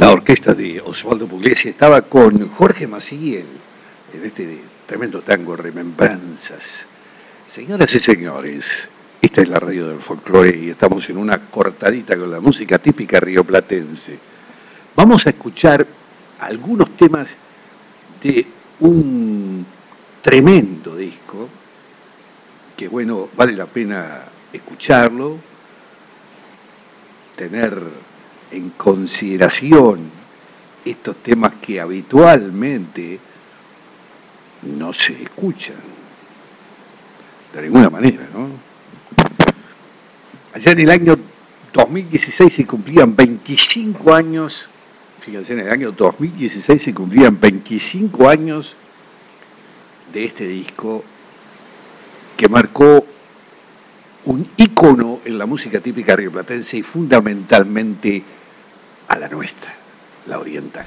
La orquesta de Osvaldo Pugliese estaba con Jorge Maciel en este tremendo tango Remembranzas. Señoras y señores, esta es la radio del folclore y estamos en una cortadita con la música típica rioplatense. Vamos a escuchar algunos temas de un tremendo disco que, bueno, vale la pena escucharlo, tener en consideración estos temas que habitualmente no se escuchan de ninguna manera, ¿no? Allá en el año 2016 se cumplían 25 años, fíjense, en el año 2016 se cumplían 25 años de este disco que marcó un ícono en la música típica rioplatense y fundamentalmente a la nuestra, la oriental.